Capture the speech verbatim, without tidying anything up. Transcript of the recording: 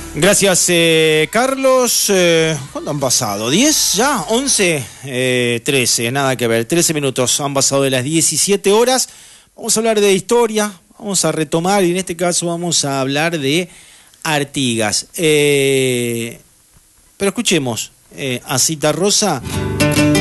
Gracias, eh, Carlos. Eh, ¿Cuánto han pasado? ¿diez ya? ¿once? Eh, trece, nada que ver. trece minutos han pasado de las diecisiete horas. Vamos a hablar de historia, vamos a retomar y en este caso vamos a hablar de Artigas. Eh, pero escuchemos eh, a Citarrosa